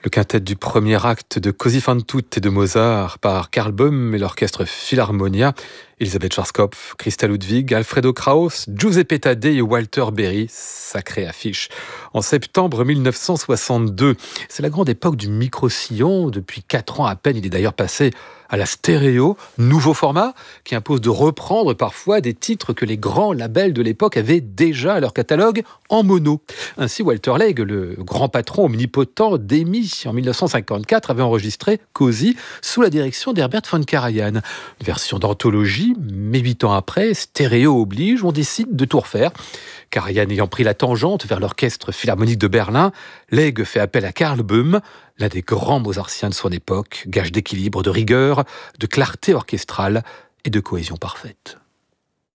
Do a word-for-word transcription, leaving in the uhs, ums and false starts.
Le quintet du premier acte de Così fan tutte de Mozart par Karl Böhm et l'orchestre Philharmonia, Elisabeth Schwarzkopf, Christa Ludwig, Alfredo Kraus, Giuseppe Taddei et Walter Berry. Sacrée affiche. En septembre mille neuf cent soixante-deux, c'est la grande époque du micro-sillon. Depuis quatre ans à peine, il est d'ailleurs passé à la stéréo, nouveau format qui impose de reprendre parfois des titres que les grands labels de l'époque avaient déjà à leur catalogue en mono. Ainsi, Walter Legge, le grand patron omnipotent d'E M I en mille neuf cent cinquante-quatre, avait enregistré Così sous la direction d'Herbert von Karajan. Une version d'anthologie, mais huit ans après, stéréo oblige, on décide de tout refaire. Karajan ayant pris la tangente vers l'orchestre philharmonique de Berlin, Legge fait appel à Karl Böhm, l'un des grands mozartiens de son époque, gage d'équilibre, de rigueur, de clarté orchestrale et de cohésion parfaite.